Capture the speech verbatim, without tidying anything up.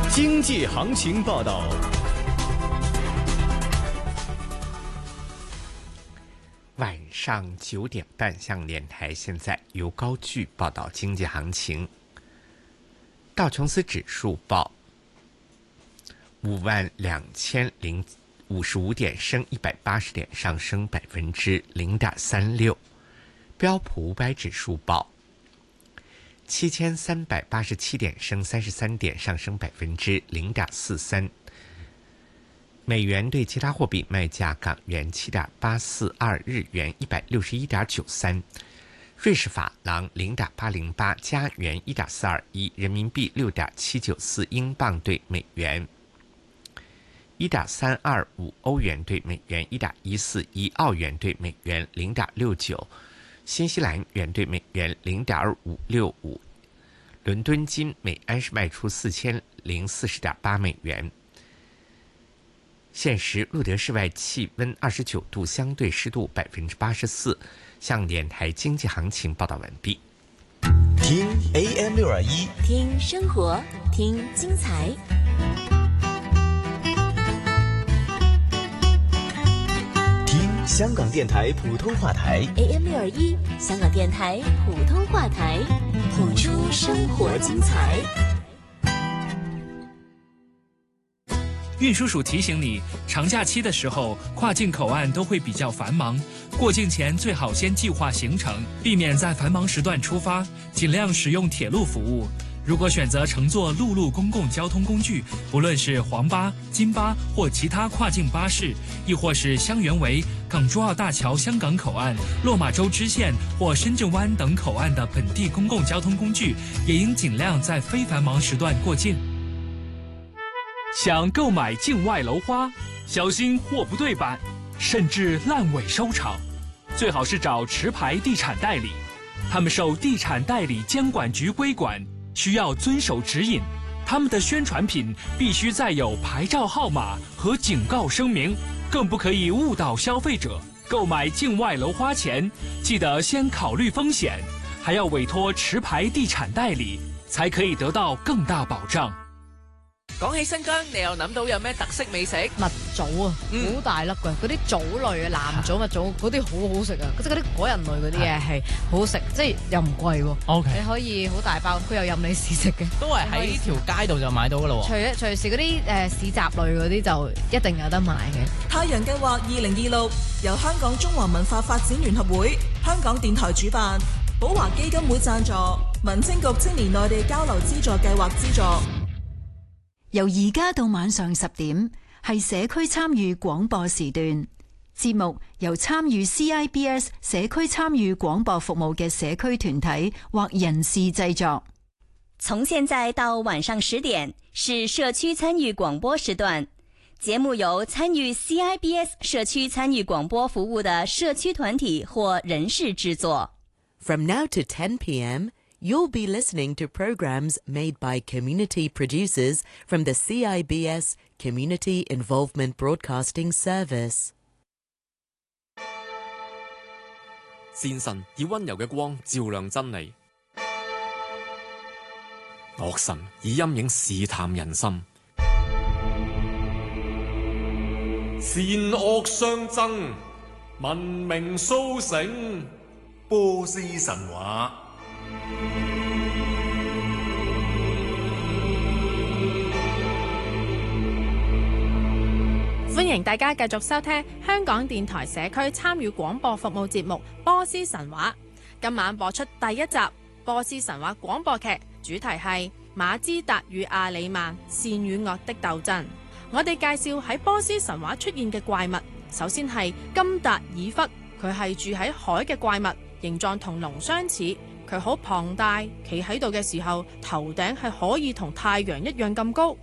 经济行情报道。 晚上九点半，向联台现在由高炬报道经济行情。道琼斯指数报五万两千零五十五点，升一百八十点，上升百分之零点三六。标普五百指数报七千三百八十七点，升三十三点，上升百分之零点四三。美元对其他货币卖价：港元七点八四二，日元一百六十一点九三，瑞士法郎零点八零八，加元一点四二一，人民币六点七九四，英镑对美元一点三二五，欧元对美元一点一四一，澳元对美元零点六九，新西兰元对美元零点五六五。伦敦金每安士卖出四千零四十点八美元。现时路德室外气温二十九度，相对湿度百分之八十四。向联台经济行情报道完毕。 听 A M 六二一， 听生活，听精彩。 听香港电台普通话台 A M 六二一，香港电台普通话台，谱出生活精彩。 运输署提醒你，长假期的时候，跨境口岸都会比较繁忙，过境前最好先计划行程，避免在繁忙时段出发，尽量使用铁路服务。如果选择乘坐陆路公共交通工具，不论是黄巴、金巴或其他跨境巴士，亦或是香园围、港珠澳大桥香港口岸、落马洲支线或深圳湾等口岸的本地公共交通工具，也应尽量在非繁忙时段过境。想购买境外楼花，小心货不对版，甚至烂尾收场，最好是找持牌地产代理，他们受地产代理监管局规管，需要遵守指引，他们的宣传品必须载有牌照号码和警告声明，更不可以误导消费者。购买境外楼花前，记得先考虑风险，还要委托持牌地產代理，才可以得到更大保障。 講起新疆，你又諗到有咩特色美食？ 蜜棗啊， 嗯好大粒㗎，嗰啲棗類啊，藍棗、蜜棗嗰啲好好食啊，即係嗰啲果仁類嗰啲嘢係好好食，即係又唔貴喎。 O K， 你可以好大包，佢又任你試食嘅。 都係喺條街度就買到㗎啦喎。 除咗隨時嗰啲誒市集類嗰啲就一定有得買嘅。 太陽計劃二零二六由香港中華文化發展聯合會、香港電台主辦，寶華基金會贊助，民政局青年內地交流資助計劃資助。 由而家到晚上十點，係社區參與廣播時段。節目由參與 C I B S 社區參與廣播服務嘅社區團體或人士製作。 從現在到晚上十點是社區參與廣播時段，節目由參與 C I B S 社區參與廣播服務的社區團體或人士製作。 From now to ten p.m.You'll be listening to programs made by community producers from the C I B S Community Involvement Broadcasting Service. 善神以溫柔嘅光照亮真理，惡神以陰影試探人心。 善惡相爭，文明蘇醒，波斯神話。 歡迎大家繼續收聽香港電台社區參與廣播服務節目《波斯神話》。今晚播出第一集《波斯神話》廣播劇，主題係馬茲達與阿里曼善與惡的鬥爭。我哋介紹喺波斯神話出現嘅怪物，首先係金達爾忽，佢係住喺海嘅怪物，形狀同龍相似。佢好龐大，企喺度嘅時候，頭頂係可以同太陽一樣咁高。